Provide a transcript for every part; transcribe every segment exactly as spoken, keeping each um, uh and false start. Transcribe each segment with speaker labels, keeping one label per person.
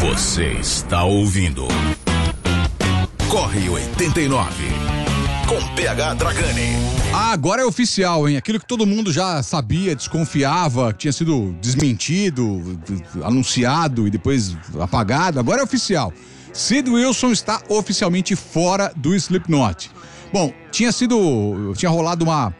Speaker 1: Você está ouvindo Corre oitenta e nove com P H Dragani.
Speaker 2: Ah, agora é oficial, hein? Aquilo que todo mundo já sabia, desconfiava, que tinha sido desmentido, anunciado e depois apagado, agora é oficial. Sid Wilson está oficialmente fora do Slipknot. Bom, tinha sido, tinha rolado uma,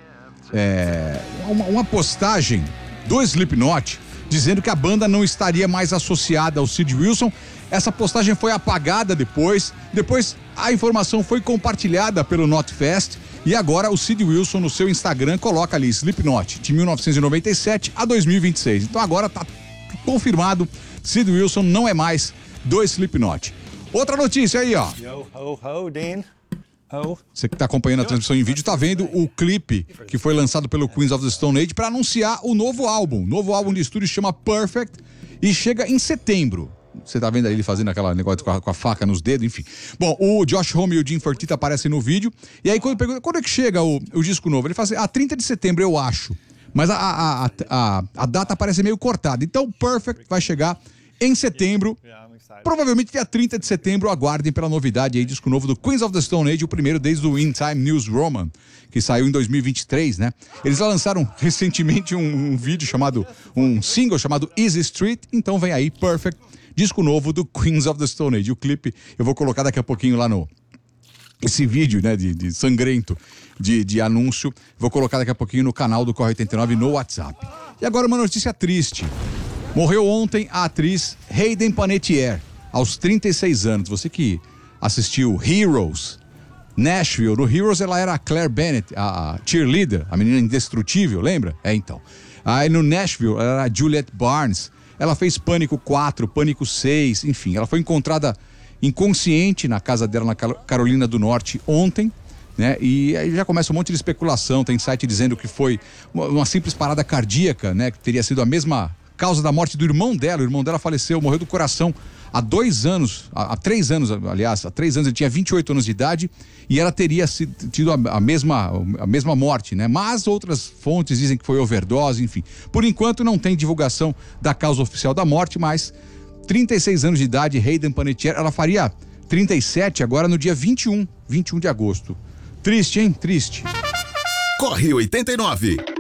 Speaker 2: é, uma, uma postagem do Slipknot dizendo que a banda não estaria mais associada ao Sid Wilson. Essa postagem foi apagada depois, depois a informação foi compartilhada pelo Notfest e agora o Sid Wilson no seu Instagram coloca ali Slipknot de mil novecentos e noventa e sete a dois mil e vinte e seis. Então agora tá confirmado, Sid Wilson não é mais do Slipknot. Outra notícia aí, ó.
Speaker 3: Yo, ho, ho, Dean. Ho.
Speaker 2: Você que está acompanhando a transmissão em vídeo está vendo o clipe que foi lançado pelo Queens of the Stone Age para anunciar o novo álbum. O novo álbum de estúdio se chama Perfect e chega em setembro. Você tá vendo aí ele fazendo aquela negócio com a, com a faca nos dedos, enfim. Bom, o Josh Homme e o Jim Fertitta aparecem no vídeo. E aí, quando pergunta, quando é que chega o, o disco novo? Ele fala assim, ah, trinta de setembro, eu acho. Mas a, a, a, a, a data parece meio cortada. Então, Perfect vai chegar em setembro. Provavelmente dia trinta de setembro, aguardem pela novidade aí, disco novo do Queens of the Stone Age, o primeiro desde o In Time News Roman, que saiu em dois mil e vinte e três, né? Eles lançaram recentemente um, um vídeo chamado, um single chamado Easy Street, então vem aí Perfect, disco novo do Queens of the Stone Age. O clipe eu vou colocar daqui a pouquinho lá no... Esse vídeo, né, de, de sangrento de, de anúncio, vou colocar daqui a pouquinho no canal do Corre oitenta e nove no WhatsApp. E agora uma notícia triste. Morreu ontem a atriz Hayden Panettiere, aos trinta e seis anos. Você que assistiu Heroes, Nashville, no Heroes ela era a Claire Bennett, a cheerleader, a menina indestrutível, lembra? É, então. Aí no Nashville ela era a Juliette Barnes. Ela fez Pânico quatro, Pânico seis, enfim. Ela foi encontrada inconsciente na casa dela na Carolina do Norte ontem, né? E aí já começa um monte de especulação. Tem site dizendo que foi uma, uma simples parada cardíaca, né? Que teria sido a mesma causa da morte do irmão dela. O irmão dela faleceu, morreu do coração há dois anos, há, há três anos, aliás, há três anos, ele tinha vinte e oito anos de idade e ela teria sido, tido a, a, mesma, a mesma morte, né? Mas outras fontes dizem que foi overdose, enfim. Por enquanto não tem divulgação da causa oficial da morte, mas trinta e seis anos de idade, Hayden Panettiere, ela faria trinta e sete agora no dia vinte e um de agosto. Triste, hein? Triste.
Speaker 1: Corre oitenta e nove.